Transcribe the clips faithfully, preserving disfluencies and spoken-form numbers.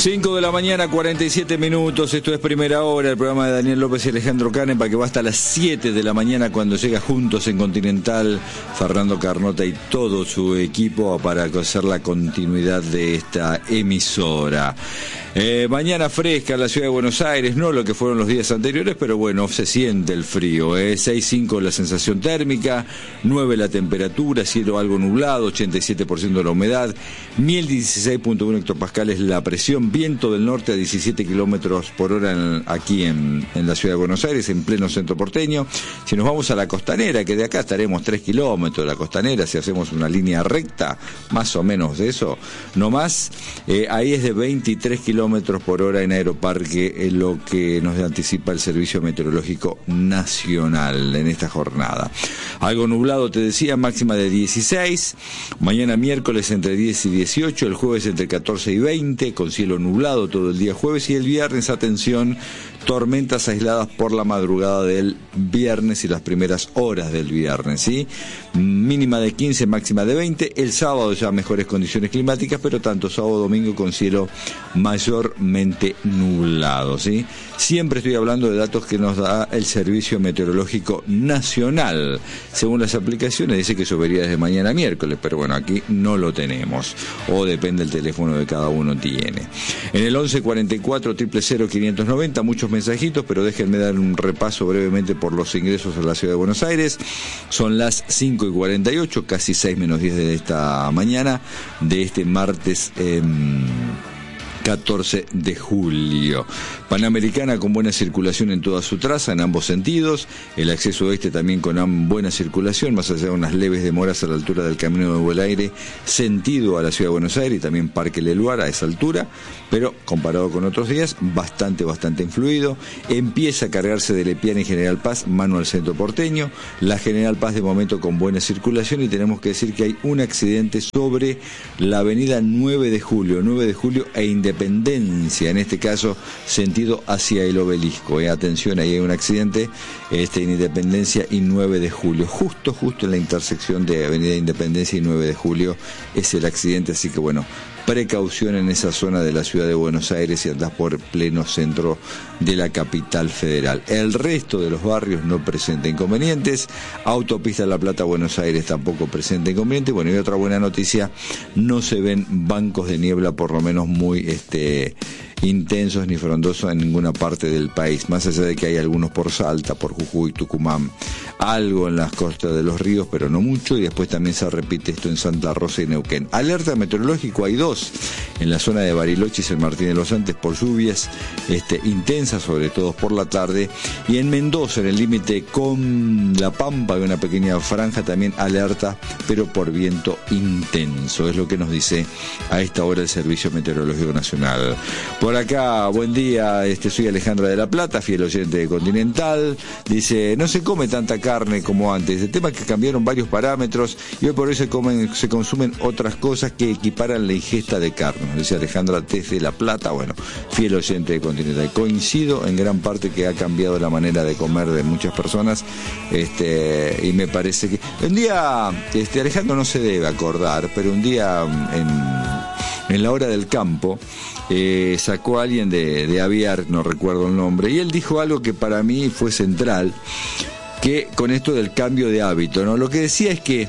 cinco de la mañana, cuarenta y siete minutos. Esto es Primera Hora, el programa de Daniel López y Alejandro Canepa, que va hasta las siete de la mañana cuando llega Juntos en Continental Fernando Carnota y todo su equipo para hacer la continuidad de esta emisora. Eh, mañana fresca en la ciudad de Buenos Aires, no lo que fueron los días anteriores, pero bueno, se siente el frío. Eh. seis cinco la sensación térmica, nueve la temperatura, cielo algo nublado, ochenta y siete por ciento de la humedad, mil dieciséis punto uno hectopascales la presión, viento del norte a diecisiete kilómetros por hora en, aquí en, en la ciudad de Buenos Aires, en pleno centro porteño. Si nos vamos a la costanera, que de acá estaremos tres kilómetros de la costanera, si hacemos una línea recta, más o menos de eso, no más, eh, ahí es de veintitrés kilómetros por hora en Aeroparque, eh, lo que nos anticipa el Servicio Meteorológico Nacional en esta jornada. Algo nublado, te decía, máxima de dieciséis, mañana miércoles entre diez y dieciocho, el jueves entre catorce y veinte, con cielo nublado todo el día jueves, y el viernes, atención, tormentas aisladas por la madrugada del viernes y las primeras horas del viernes, ¿sí? Mínima de quince, máxima de veinte, el sábado ya mejores condiciones climáticas, pero tanto sábado domingo con cielo mayormente nublado, ¿sí? Siempre estoy hablando de datos que nos da el Servicio Meteorológico Nacional. Según las aplicaciones dice que llovería desde mañana miércoles, pero bueno, aquí no lo tenemos, o depende del teléfono que cada uno tiene. En el once cuarenta y cuatro, cero cero cero, quinientos noventa, muchos mensajitos, pero déjenme dar un repaso brevemente por los ingresos a la ciudad de Buenos Aires. Son las cinco y cuarenta y ocho, casi seis menos diez de esta mañana, de este martes eh, catorce de julio. Panamericana con buena circulación en toda su traza, en ambos sentidos. El acceso este también con buena circulación, más allá de unas leves demoras a la altura del Camino de Buen Aire, sentido a la ciudad de Buenos Aires, y también Parque Leluar a esa altura, pero comparado con otros días, bastante, bastante influido. Empieza a cargarse de Lepiana y General Paz, mano al centro porteño. La General Paz de momento con buena circulación, y tenemos que decir que hay un accidente sobre la avenida nueve de julio, nueve de julio e Independencia. Independencia, en este caso sentido hacia el Obelisco, eh. atención, ahí hay un accidente este, en Independencia y nueve de julio, justo justo en la intersección de Avenida Independencia y nueve de julio es el accidente, así que bueno, precaución en esa zona de la ciudad de Buenos Aires si andás por pleno centro de la capital federal. El resto de los barrios no presenta inconvenientes. Autopista La Plata Buenos Aires tampoco presenta inconvenientes. Bueno, y otra buena noticia, no se ven bancos de niebla, por lo menos muy este intensos ni frondosos en ninguna parte del país, más allá de que hay algunos por Salta, por Jujuy, Tucumán, algo en las costas de los ríos, pero no mucho, y después también se repite esto en Santa Rosa y Neuquén. Alerta meteorológico hay dos, en la zona de Bariloche y San Martín de los Andes por lluvias este, intensas, sobre todo por la tarde, y en Mendoza, en el límite con La Pampa, hay una pequeña franja también alerta, pero por viento intenso, es lo que nos dice a esta hora el Servicio Meteorológico Nacional. Por acá, buen día, este, soy Alejandra de la Plata, fiel oyente de Continental. Dice, no se come tanta carne como antes. El tema es que cambiaron varios parámetros y hoy por hoy se comen, se consumen otras cosas que equiparan la ingesta de carne. Dice Alejandra desde La Plata, bueno, fiel oyente de Continental. Coincido en gran parte que ha cambiado la manera de comer de muchas personas, este, y me parece que un día, este, Alejandro no se debe acordar, pero un día en, en la hora del campo, Eh, sacó a alguien de, de Aviar, no recuerdo el nombre, y él dijo algo que para mí fue central, que con esto del cambio de hábito, ¿no? Lo que decía es que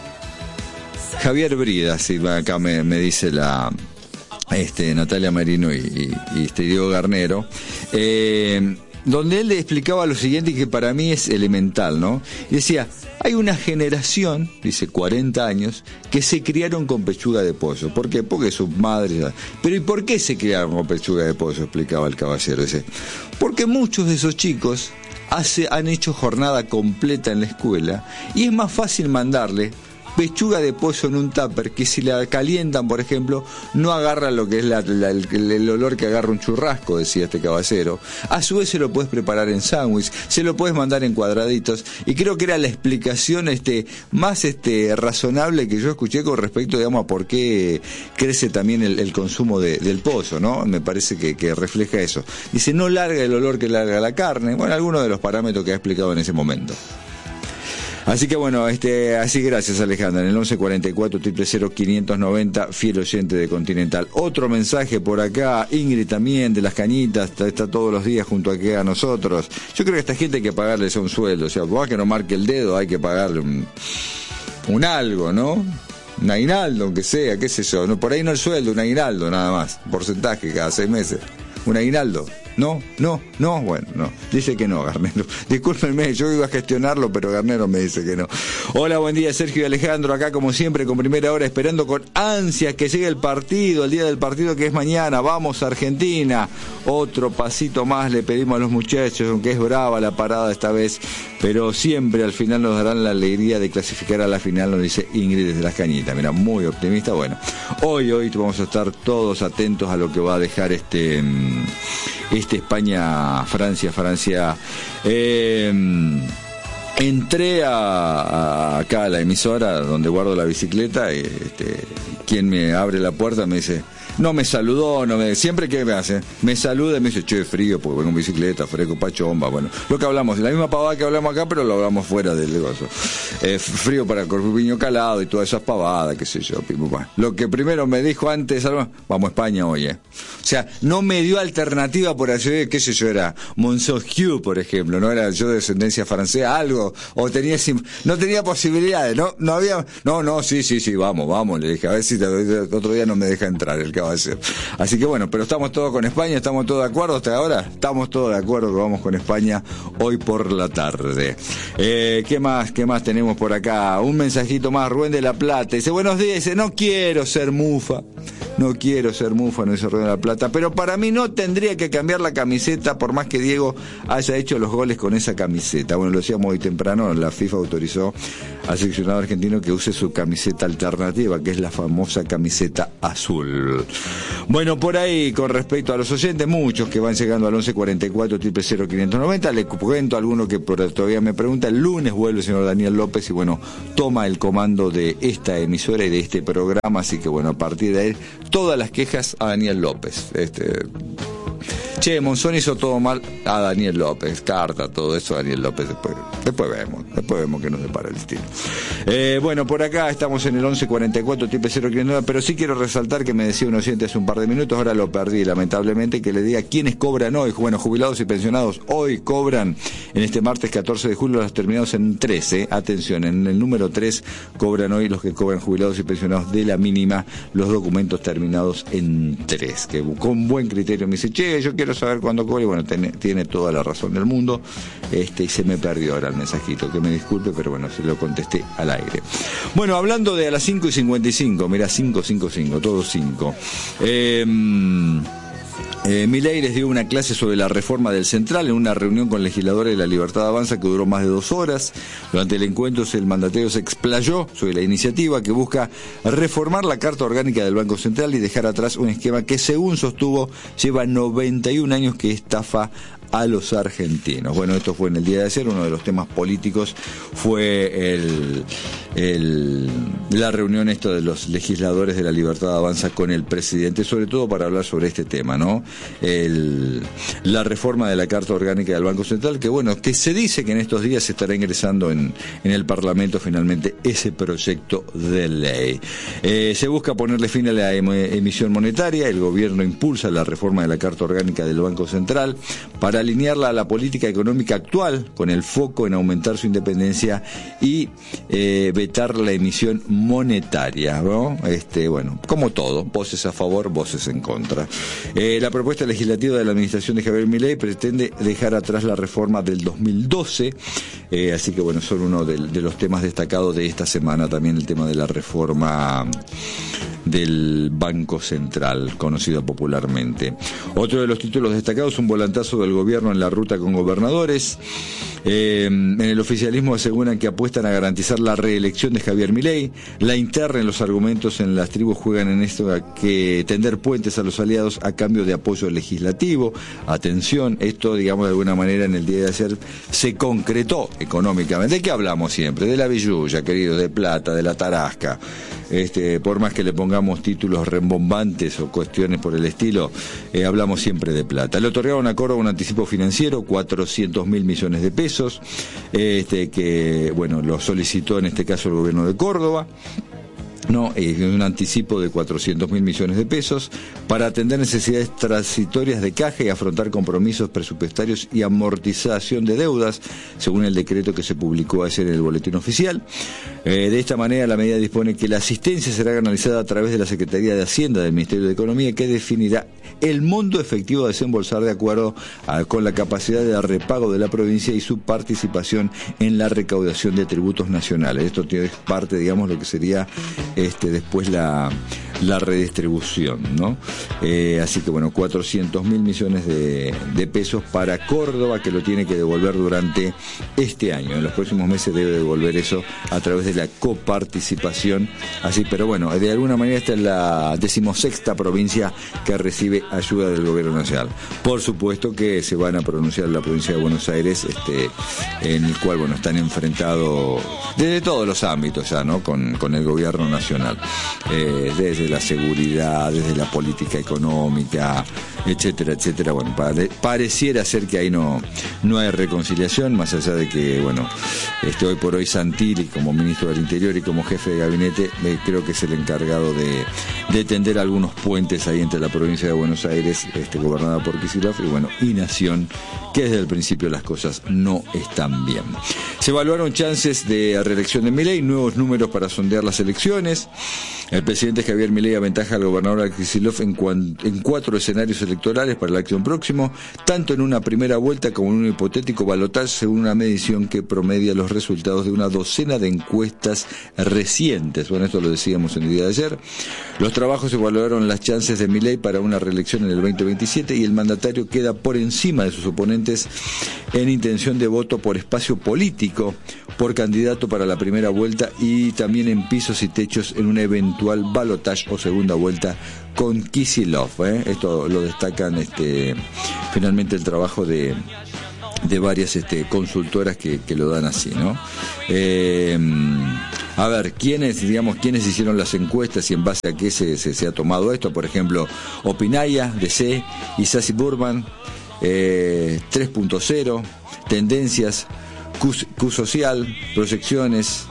Javier Brida, si acá me, me dice la este, Natalia Marino y, y, y este Diego Garnero, eh, donde él le explicaba lo siguiente, y que para mí es elemental, ¿no? Y decía, hay una generación, dice cuarenta años, que se criaron con pechuga de pollo. ¿Por qué? Porque sus madres... Pero ¿y por qué se criaron con pechuga de pollo? Explicaba el caballero ese. Porque muchos de esos chicos hace, han hecho jornada completa en la escuela, y es más fácil mandarle pechuga de pollo en un tupper, que si la calientan, por ejemplo, no agarra lo que es la, la, el, el olor que agarra un churrasco, decía este caballero. A su vez se lo puedes preparar en sándwich, se lo puedes mandar en cuadraditos, y creo que era la explicación este más este razonable que yo escuché con respecto, digamos, a por qué crece también el, el consumo de, del pollo, ¿no? Me parece que, que refleja eso. Dice, no larga el olor que larga la carne, bueno, algunos de los parámetros que ha explicado en ese momento. Así que bueno, este, así gracias Alejandra, en el once cuarenta y cuatro, cero cero, quinientos noventa, fiel oyente de Continental. Otro mensaje por acá, Ingrid también, de Las Cañitas, está, está todos los días junto aquí a nosotros. Yo creo que a esta gente hay que pagarles un sueldo, o sea, vos que no marque el dedo, hay que pagarle un, un algo, ¿no? Un aguinaldo, aunque sea, qué sé yo, no, por ahí no el sueldo, un aguinaldo nada más, porcentaje cada seis meses, un aguinaldo. No, no, no, bueno, no. Dice que no, Garnero. Discúlpenme, yo iba a gestionarlo, pero Garnero me dice que no. Hola, buen día, Sergio y Alejandro, acá como siempre con primera hora, esperando con ansias que llegue el partido, el día del partido que es mañana. Vamos, Argentina. Otro pasito más le pedimos a los muchachos, aunque es brava la parada esta vez, pero siempre al final nos darán la alegría de clasificar a la final, nos dice Ingrid desde Las Cañitas. Mira, muy optimista. Bueno, hoy, hoy vamos a estar todos atentos a lo que va a dejar este... Este España, Francia, Francia. Eh, entré a, a, acá a la emisora donde guardo la bicicleta y este, quien me abre la puerta me dice, no me saludó, no me siempre que me hace, me saluda y me dice, che, frío, porque vengo en bicicleta, fresco, pachomba, bueno, lo que hablamos, la misma pavada que hablamos acá, pero lo hablamos fuera del negocio. Eh, frío para el corpiño calado y todas esas pavadas, qué sé yo, pim, lo que primero me dijo antes, vamos a España hoy, eh. O sea, no me dio alternativa por hacer, qué sé yo, era Montsoukiu, por ejemplo, no era yo de descendencia francesa, algo, o tenía, no tenía posibilidades, no, no había, no, no, sí, sí, sí, vamos, vamos, le dije, a ver si te, otro día no me deja entrar el que va a ser. Así que bueno, pero estamos todos con España, estamos todos de acuerdo hasta ahora, estamos todos de acuerdo que vamos con España hoy por la tarde. Eh, ¿qué más, qué más tenemos por acá? Un mensajito más, Rubén de La Plata, dice, buenos días, dice, no quiero ser mufa, no quiero ser mufa, no dice Rubén de La Plata, pero para mí no tendría que cambiar la camiseta por más que Diego haya hecho los goles con esa camiseta. Bueno, lo decíamos hoy temprano, la FIFA autorizó al seleccionado argentino que use su camiseta alternativa, que es la famosa camiseta azul. Bueno, por ahí, con respecto a los oyentes, muchos que van llegando al once cuarenta y cuatro, cero cero, quinientos noventa, le cuento a alguno que todavía me pregunta, el lunes vuelve el señor Daniel López y bueno, toma el comando de esta emisora y de este programa, así que bueno, a partir de ahí, todas las quejas a Daniel López. Este... Che, Monzón hizo todo mal a Daniel López, carta, todo eso, Daniel López, después, después vemos, después vemos que nos depara el destino. Eh, bueno, por acá estamos en el once cuarenta y cuatro, cero cero, quinientos noventa, pero sí quiero resaltar que me decía un oyente hace un par de minutos, ahora lo perdí lamentablemente, que le diga quiénes cobran hoy. Bueno, jubilados y pensionados hoy cobran en este martes catorce de julio, los terminados en trece, atención, en el número tres cobran hoy los que cobran jubilados y pensionados de la mínima, los documentos terminados en tres, que con buen criterio me dice, che, yo quiero saber cuándo cobre, bueno, tiene, tiene toda la razón del mundo, este, y se me perdió ahora el mensajito, que me disculpe, pero bueno, se lo contesté al aire. Bueno, hablando de a las cinco y cincuenta y cinco, mira, cinco, cinco, cinco, todos cinco. Eh, Eh, Milei les dio una clase sobre la reforma del Central en una reunión con legisladores de la Libertad Avanza que duró más de dos horas. Durante el encuentro el mandatario se explayó sobre la iniciativa que busca reformar la Carta Orgánica del Banco Central y dejar atrás un esquema que, según sostuvo, lleva noventa y un años que estafa a los argentinos. Bueno, esto fue en el día de ayer, uno de los temas políticos fue el, el, la reunión esto de los legisladores de la Libertad Avanza con el presidente, sobre todo para hablar sobre este tema, ¿no? El, la reforma de la Carta Orgánica del Banco Central, que bueno, que se dice que en estos días se estará ingresando en, en el Parlamento finalmente ese proyecto de ley. Eh, se busca ponerle fin a la em, emisión monetaria, el gobierno impulsa la reforma de la Carta Orgánica del Banco Central para alinearla a la política económica actual, con el foco en aumentar su independencia y eh, vetar la emisión monetaria, ¿no? Este, bueno, como todo, voces a favor, voces en contra. Eh, la propuesta legislativa de la administración de Javier Milei pretende dejar atrás la reforma del dos mil doce, eh, así que bueno, son uno de, de los temas destacados de esta semana, también el tema de la reforma del Banco Central, conocido popularmente. Otro de los títulos destacados, un volantazo del gobierno en la ruta con gobernadores. Eh, en el oficialismo aseguran que apuestan a garantizar la reelección de Javier Milei. La interna en los argumentos en las tribus juegan en esto a que tender puentes a los aliados a cambio de apoyo legislativo. Atención, esto digamos de alguna manera en el día de ayer se concretó económicamente. ¿De qué hablamos siempre? De la billulla, queridos, de plata, de la tarasca. Este, por más que le pongamos nombramos títulos rembombantes o cuestiones por el estilo, eh, hablamos siempre de plata. Le otorgaron a Córdoba un anticipo financiero, cuatrocientos mil millones de pesos, este, que, bueno, lo solicitó en este caso el gobierno de Córdoba. No, es un anticipo de cuatrocientos mil millones de pesos para atender necesidades transitorias de caja y afrontar compromisos presupuestarios y amortización de deudas, según el decreto que se publicó ayer en el boletín oficial. Eh, de esta manera, la medida dispone que la asistencia será canalizada a través de la Secretaría de Hacienda del Ministerio de Economía, que definirá el monto efectivo a desembolsar de acuerdo a, con la capacidad de repago de la provincia y su participación en la recaudación de tributos nacionales. Esto es parte, digamos, lo que sería este después la, la redistribución, ¿no? Eh, así que, bueno, cuatrocientos mil millones de, de pesos para Córdoba, que lo tiene que devolver durante este año. En los próximos meses debe devolver eso a través de la coparticipación. Así, pero bueno, de alguna manera esta es la decimosexta provincia que recibe ayuda del gobierno nacional. Por supuesto que se van a pronunciar la provincia de Buenos Aires, este, en el cual, bueno, están enfrentados desde todos los ámbitos ya, ¿no? Con, con el gobierno nacional, eh, desde la seguridad, desde la política económica, etcétera, etcétera. Bueno, pare, pareciera ser que ahí no, no hay reconciliación, más allá de que, bueno, este, hoy por hoy Santilli, como ministro del Interior y como jefe de gabinete, eh, creo que es el encargado de, de tender algunos puentes ahí entre la provincia de Buenos Aires, este, gobernada por Kicillof, y bueno, y Nación, que desde el principio las cosas no están bien. Se evaluaron chances de reelección de Milei, nuevos números para sondear las elecciones. El presidente Javier Milei aventaja al gobernador Kicillof en, en cuatro escenarios electorales para la elección próximo, tanto en una primera vuelta como en un hipotético balotaje, según una medición que promedia los resultados de una docena de encuestas recientes. Bueno, esto lo decíamos en el día de ayer. Los trabajos evaluaron las chances de Milei para una reelección en el veinte veintisiete y el mandatario queda por encima de sus oponentes en intención de voto por espacio político, por candidato para la primera vuelta y también en pisos y techos en una eventual balotaje o segunda vuelta con Kicillof, ¿eh? Esto lo destacan este, finalmente el trabajo de de varias este, consultoras que, que lo dan así, ¿no? Eh, a ver, ¿quiénes, digamos, quiénes hicieron las encuestas y en base a qué se, se, se ha tomado esto? Por ejemplo, Opinaya, D C, Isasi Burman, eh, tres punto cero, Tendencias, Q, Q Social, Proyecciones,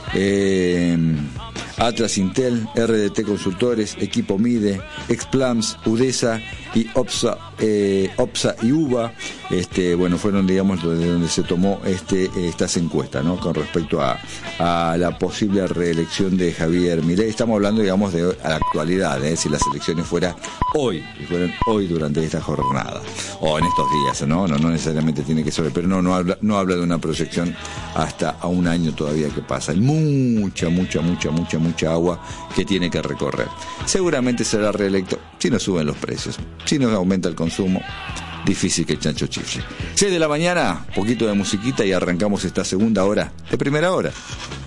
eh, Atlas Intel, R D T Consultores, Equipo Mide, Explams, UDESA y OPSA, eh, OPSA y UBA, este, bueno, fueron, digamos, de donde se tomó este, estas encuestas, ¿no? Con respecto a, a la posible reelección de Javier Milei. Estamos hablando, digamos, de a la actualidad, ¿eh? Si las elecciones fueran hoy, si fueran hoy durante esta jornada, o en estos días, ¿no? No, no necesariamente tiene que ser, pero no, no habla, no habla de una proyección hasta a un año todavía que pasa. Hay mucha, mucha, mucha, mucha, mucha agua que tiene que recorrer. Seguramente será reelecto si no suben los precios, si no aumenta el consumo. Difícil que el chancho chifle. seis de la mañana, poquito de musiquita y arrancamos esta segunda hora de Primera Hora.